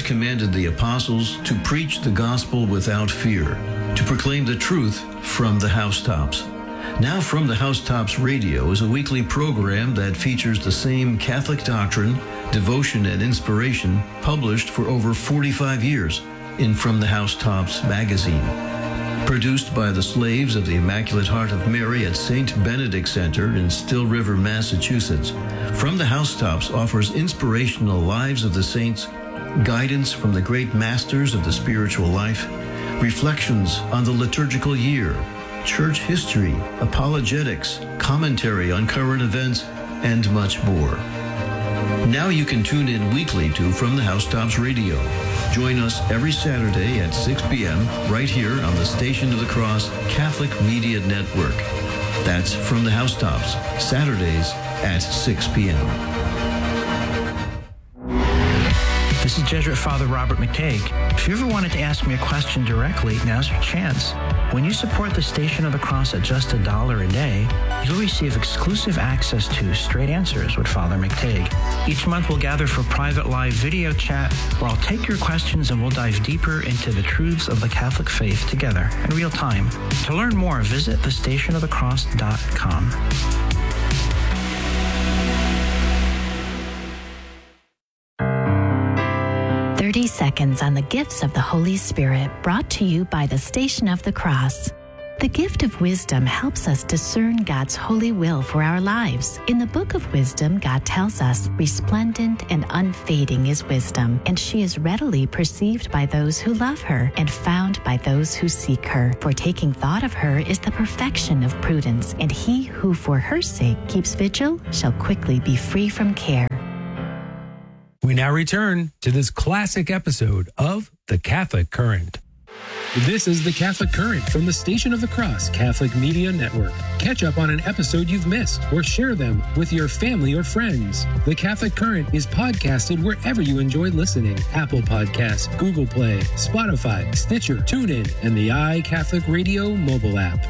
Lord commanded the apostles to preach the gospel without fear, to proclaim the truth from the housetops. Now From the Housetops Radio is a weekly program that features the same Catholic doctrine, devotion, and inspiration published for over 45 years in From the Housetops magazine. Produced by the Slaves of the Immaculate Heart of Mary at St. Benedict Center in Still River, Massachusetts, From the Housetops offers inspirational lives of the saints, guidance from the great masters of the spiritual life, reflections on the liturgical year, church history, apologetics, commentary on current events, and much more. Now you can tune in weekly to From the Housetops Radio. Join us every Saturday at 6 p.m. right here on the Station of the Cross Catholic Media Network. That's From the Housetops, Saturdays at 6 p.m. This is Jesuit Father Robert McTague. If you ever wanted to ask me a question directly, now's your chance. When you support the Station of the Cross at just $1 a day, you'll receive exclusive access to Straight Answers with Father McTague. Each month we'll gather for private live video chat where I'll take your questions and we'll dive deeper into the truths of the Catholic faith together in real time. To learn more, visit thestationofthecross.com. 30 seconds on the gifts of the Holy Spirit, brought to you by the Station of the Cross. The gift of wisdom helps us discern God's holy will for our lives. In the Book of Wisdom, God tells us, resplendent and unfading is wisdom, and she is readily perceived by those who love her and found by those who seek her. For taking thought of her is the perfection of prudence, and he who for her sake keeps vigil shall quickly be free from care. We now return to this classic episode of The Catholic Current. This is The Catholic Current from the Station of the Cross Catholic Media Network. Catch up on an episode you've missed or share them with your family or friends. The Catholic Current is podcasted wherever you enjoy listening. Apple Podcasts, Google Play, Spotify, Stitcher, TuneIn, and the iCatholic Radio mobile app.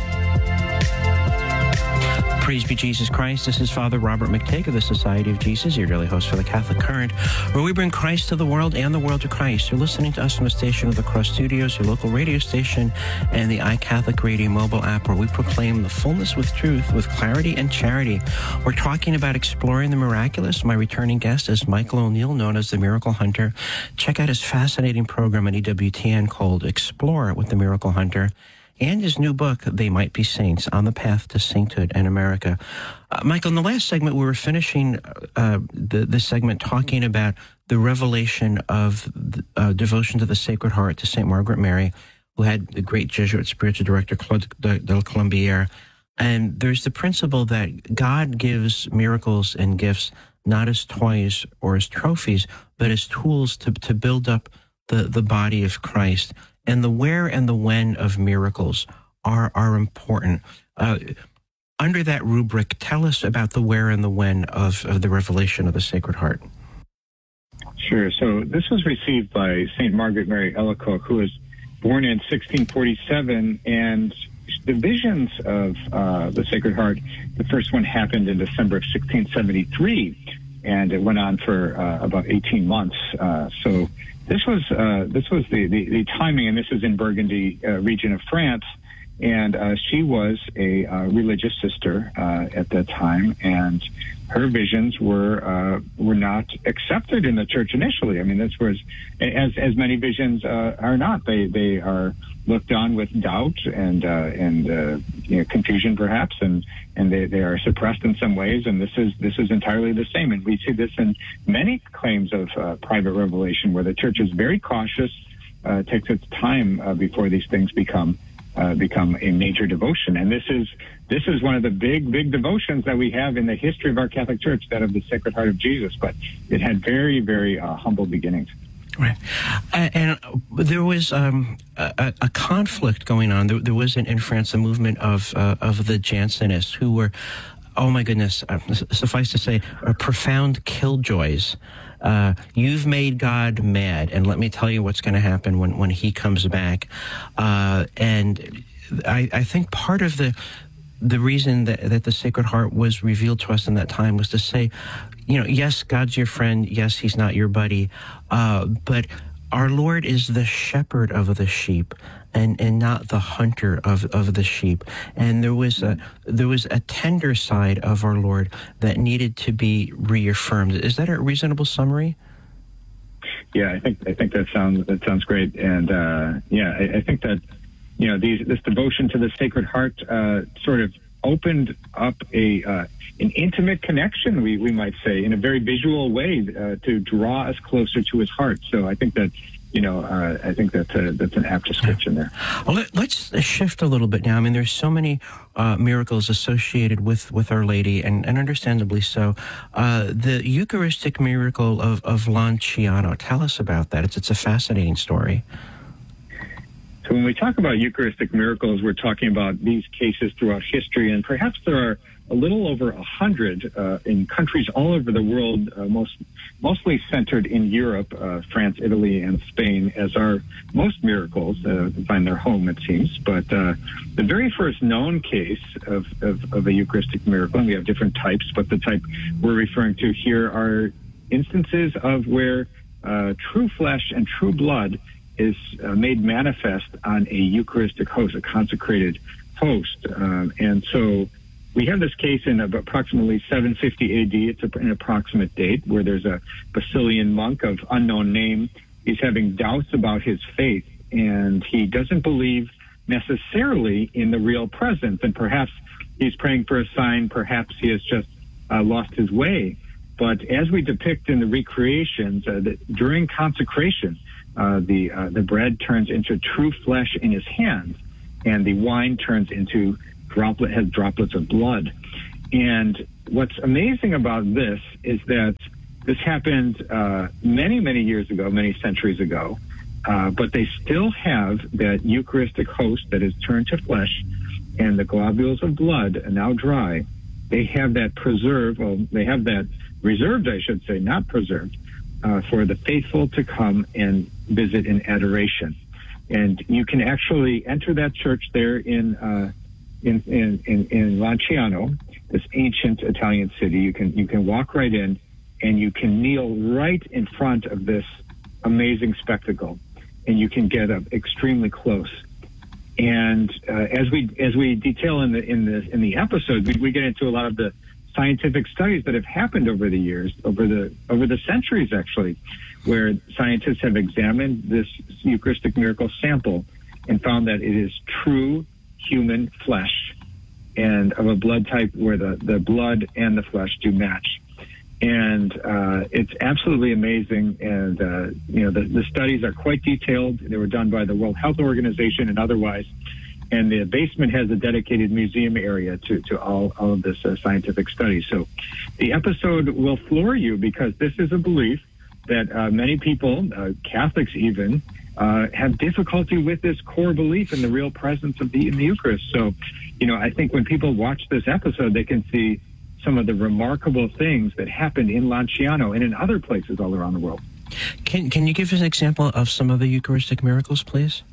Praise be Jesus Christ. This is Father Robert McTague of the Society of Jesus, your daily host for the Catholic Current, where we bring Christ to the world and the world to Christ. You're listening to us from the Station of the Cross Studios, your local radio station, and the iCatholic Radio mobile app, where we proclaim the fullness with truth, with clarity and charity. We're talking about exploring the miraculous. My returning guest is Michael O'Neill, known as the Miracle Hunter. Check out his fascinating program on EWTN called Explore with the Miracle Hunter, and his new book, They Might Be Saints, On the Path to Sainthood in America. Michael, in the last segment, we were finishing the segment talking about the revelation of devotion to the Sacred Heart to St. Margaret Mary, who had the great Jesuit spiritual director, Claude de la Colombière. And there's the principle that God gives miracles and gifts not as toys or as trophies, but as tools to build up the body of Christ. And the where and the when of miracles are important. Under that rubric, tell us about the where and the when of the revelation of the Sacred Heart. Sure. So this was received by St. Margaret Mary Alacoque, who was born in 1647, and the visions of the Sacred Heart, the first one happened in December of 1673, and it went on for about 18 months. So this was the timing, and this is in Burgundy region of France, and she was a religious sister at that time, and her visions were not accepted in the church initially. I mean, this was as many visions are not. They are looked on with doubt and confusion perhaps, and they are suppressed in some ways. And this is entirely the same. And we see this in many claims of private revelation, where the church is very cautious, takes its time before these things become a major devotion. And this is one of the big devotions that we have in the history of our Catholic Church, that of the Sacred Heart of Jesus. But it had very, very humble beginnings. Right. And there was a conflict going on. There was in France a movement of the Jansenists who were, oh my goodness, suffice to say, profound killjoys. You've made God mad, and let me tell you what's going to happen when he comes back. And I think part of the reason that the Sacred Heart was revealed to us in that time was to say, yes, God's your friend. Yes, he's not your buddy. But our Lord is the shepherd of the sheep and not the hunter of the sheep. And there was a tender side of our Lord that needed to be reaffirmed. Is that a reasonable summary? Yeah, I think that sounds great. And I think that this devotion to the Sacred Heart sort of opened up an intimate connection, we might say, in a very visual way to draw us closer to his heart. So I think that that's an apt description there. Well, let's shift a little bit now. I mean, there's so many miracles associated with Our Lady, and understandably so. The Eucharistic miracle of Lanciano. Tell us about that. It's a fascinating story. So when we talk about Eucharistic miracles, we're talking about these cases throughout history, and perhaps there are a little over 100 in countries all over the world, mostly centered in Europe, France, Italy, and Spain, as are most miracles find their home, it seems. But the very first known case of a Eucharistic miracle, and we have different types, but the type we're referring to here are instances of where true flesh and true blood is made manifest on a Eucharistic host, a consecrated host. And so we have this case in approximately 750 AD. It's an approximate date where there's a Basilian monk of unknown name. He's having doubts about his faith, and he doesn't believe necessarily in the real presence. And perhaps he's praying for a sign. Perhaps he has just lost his way. But as we depict in the recreations, during consecration, the bread turns into true flesh in his hands, and the wine turns into droplets of blood. And what's amazing about this is that this happened many, many years ago, many centuries ago, but they still have that Eucharistic host that is turned to flesh, and the globules of blood are now dry. They have that they have that reserved, I should say, not preserved, for the faithful to come and visit in adoration. And you can actually enter that church there in Lanciano, this ancient Italian city. You can walk right in, and you can kneel right in front of this amazing spectacle, and you can get up extremely close. And as we detail in the episode, we get into a lot of the scientific studies that have happened over the years, over the centuries actually, where scientists have examined this Eucharistic miracle sample and found that it is true human flesh, and of a blood type where the blood and the flesh do match. And it's absolutely amazing. And the studies are quite detailed. They were done by the World Health Organization and otherwise. And the basement has a dedicated museum area to all of this scientific study. So the episode will floor you, because this is a belief that many people, Catholics even, have difficulty with this core belief in the real presence of in the Eucharist. So, I think when people watch this episode, they can see some of the remarkable things that happened in Lanciano and in other places all around the world. Can you give us an example of some of the Eucharistic miracles, please?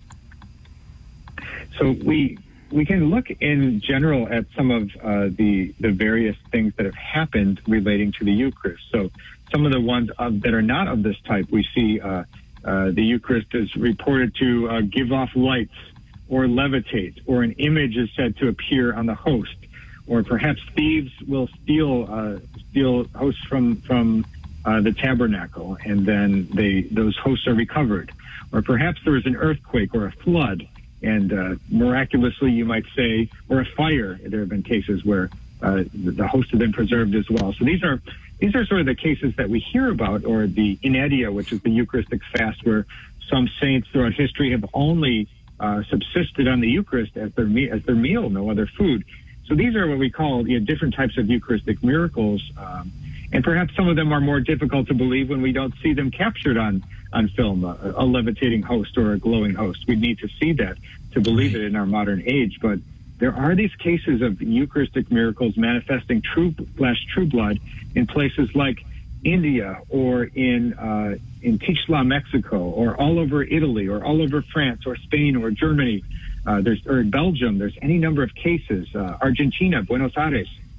So we can look in general at some of the various things that have happened relating to the Eucharist. So some of the ones that are not of this type, we see the Eucharist is reported to give off lights or levitate, or an image is said to appear on the host, or perhaps thieves will steal hosts from the tabernacle, and then those hosts are recovered. Or perhaps there was an earthquake or a flood, and miraculously, you might say, or a fire. There have been cases where the host have been preserved as well. So these are sort of the cases that we hear about, or the Inedia, which is the Eucharistic fast, where some saints throughout history have only subsisted on the Eucharist as their meal, no other food. So these are what we call different types of Eucharistic miracles. And perhaps some of them are more difficult to believe when we don't see them captured on film, a levitating host or a glowing host. We need to see that to believe it in our modern age. But there are these cases of Eucharistic miracles manifesting true flesh, true blood in places like India, or in Tixla, Mexico, or all over Italy, or all over France, or Spain, or Germany. Or Belgium. There's any number of cases. Argentina, Buenos Aires.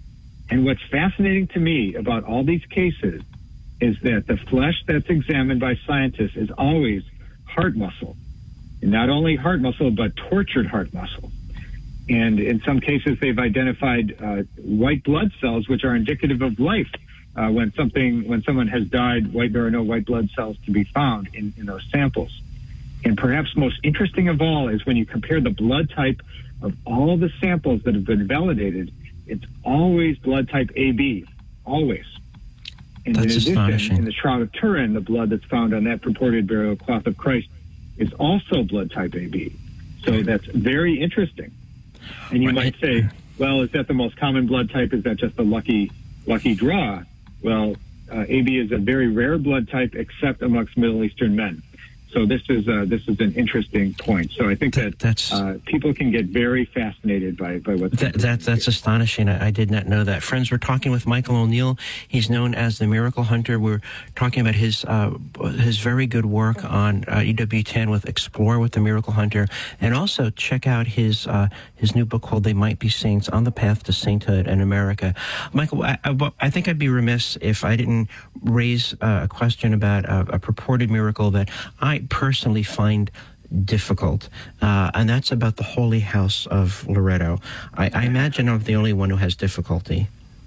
And what's fascinating to me about all these cases is that the flesh that's examined by scientists is always heart muscle. And not only heart muscle, but tortured heart muscle. And in some cases, they've identified white blood cells, which are indicative of life. When someone has died, there are no white blood cells to be found in those samples. And perhaps most interesting of all is when you compare the blood type of all the samples that have been validated, it's always blood type AB, always. And that's astonishing. In the Shroud of Turin, the blood that's found on that purported burial cloth of Christ is also blood type AB. So that's very interesting. And you might say, well, is that the most common blood type? Is that just a lucky draw? Well, AB is a very rare blood type, except amongst Middle Eastern men. So this is an interesting point. So I think that people can get very fascinated by what that's astonishing. I did not know that. Friends, we're talking with Michael O'Neill. He's known as the Miracle Hunter. We're talking about his very good work on EWTN with Explore with the Miracle Hunter, and also check out his new book called They Might Be Saints: On the Path to Sainthood in America. Michael, I think I'd be remiss if I didn't raise a question about a purported miracle that I personally find difficult, and that's about the Holy House of Loretto. I imagine I'm the only one who has difficulty.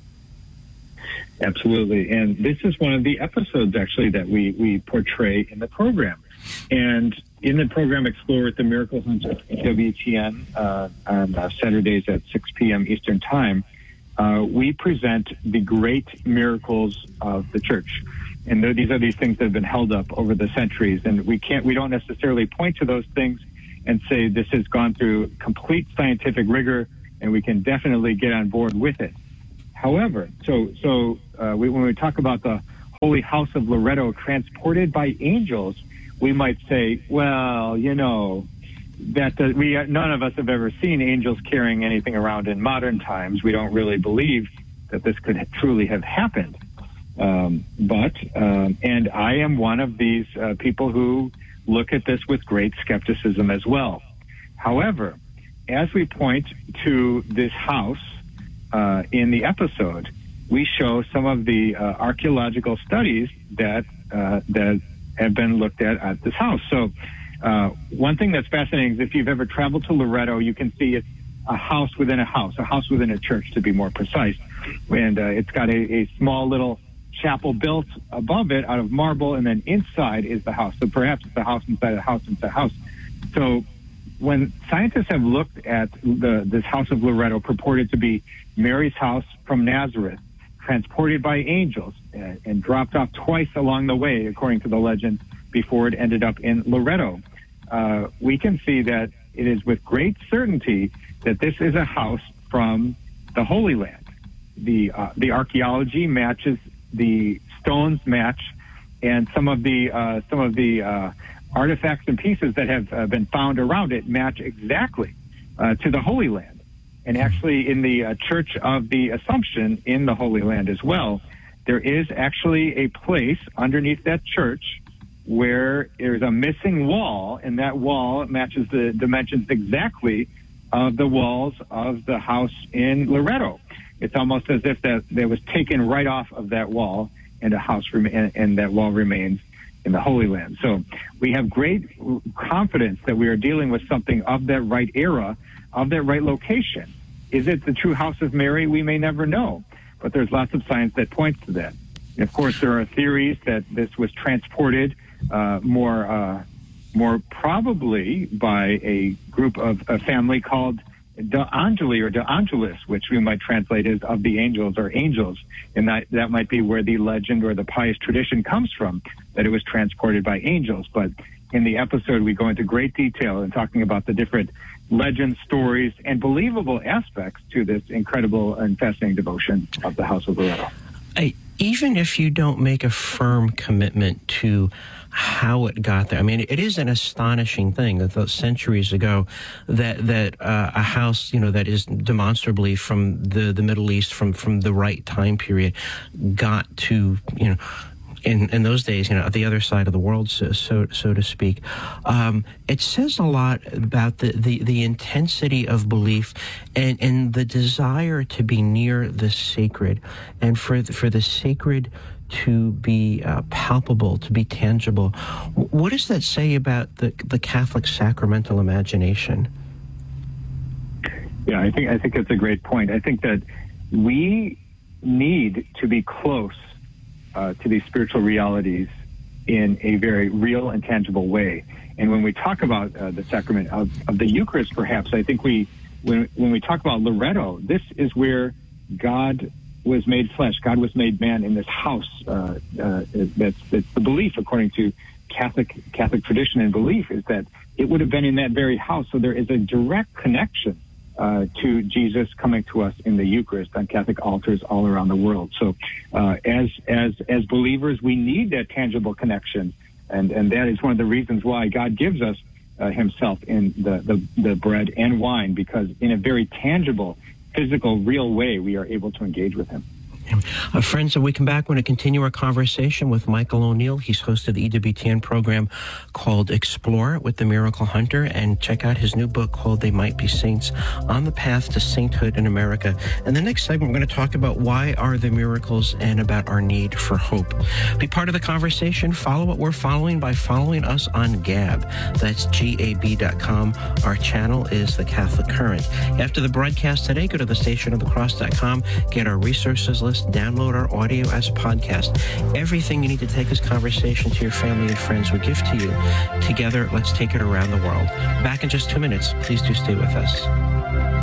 Absolutely, and this is one of the episodes, actually, that we portray in the program. And in the program Explore with the Miracle Hunter, WTN, on Saturdays at 6 p.m. Eastern Time, we present the great miracles of the church. And these are these things that have been held up over the centuries. And we don't necessarily point to those things and say this has gone through complete scientific rigor and we can definitely get on board with it. However, when we talk about the Holy House of Loretto transported by angels, we might say, well, that none of us have ever seen angels carrying anything around in modern times. We don't really believe that this could truly have happened. And I am one of these people who look at this with great skepticism as well. However, as we point to this house in the episode, we show some of the archaeological studies that have been looked at this house. So one thing that's fascinating is if you've ever traveled to Loretto, you can see it's a house within a house within a church, to be more precise. And it's got a small little chapel built above it out of marble, and then inside is the house. So perhaps it's a house inside a house inside a house. So when scientists have looked at this house of Loretto, purported to be Mary's house from Nazareth, transported by angels and dropped off twice along the way, according to the legend, before it ended up in Loretto, we can see that it is with great certainty that this is a house from the Holy Land. The archaeology matches, the stones match, and some of the artifacts and pieces that have been found around it match exactly to the Holy Land. And actually, in the Church of the Assumption in the Holy Land as well, there is actually a place underneath that church where there's a missing wall, and that wall matches the dimensions exactly of the walls of the house in Loretto. It's almost as if that was taken right off of that wall, and and that wall remains in the Holy Land. So we have great confidence that we are dealing with something of that right era, of that right location. Is it the true house of Mary? We may never know, but there's lots of science that points to that. And of course, there are theories that this was transported more probably by a group of a family called De Angeli or De Angelis, which we might translate as of the angels or angels. And that might be where the legend or the pious tradition comes from, that it was transported by angels. But in the episode, we go into great detail in talking about the different legends, stories, and believable aspects to this incredible and fascinating devotion of the House of Loretto. Even if you don't make a firm commitment to how it got there, I mean, it is an astonishing thing that those centuries ago, that a house, that is demonstrably from the Middle East, from the right time period, got to, in those days, the other side of the world, so to speak. It says a lot about the intensity of belief and the desire to be near the sacred, and for the sacred to be palpable, to be tangible. What does that say about the Catholic sacramental imagination? Yeah, I think that's a great point. I think that we need to be close to these spiritual realities in a very real and tangible way. And when we talk about the sacrament of the Eucharist, perhaps, I think when we talk about Loretto, this is where God was made flesh. God was made man in this house. That's the belief, according to Catholic tradition and belief, is that it would have been in that very house. So there is a direct connection to Jesus coming to us in the Eucharist on Catholic altars all around the world. So as believers, we need that tangible connection, and that is one of the reasons why God gives us himself in the bread and wine, because in a very tangible, physical, real way, we are able to engage with him. Friends, when we come back, we're going to continue our conversation with Michael O'Neill. He's hosted the EWTN program called Explore with the Miracle Hunter, and check out his new book called They Might Be Saints, On the Path to Sainthood in America. And the next segment, we're going to talk about why are the miracles and about our need for hope. Be part of the conversation. Follow what we're following by following us on Gab. That's gab.com. Our channel is The Catholic Current. After the broadcast today, go to thestationofthecross.com, get our resources list, download our audio as podcast. Everything you need to take this conversation to your family and friends we give to you. Together, let's take it around the world. Back in just 2 minutes. Please do stay with us.